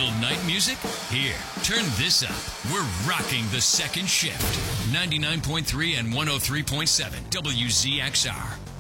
little night music? Here, turn this up. We're rocking the second shift. 99.3 and 103.7 WZXR.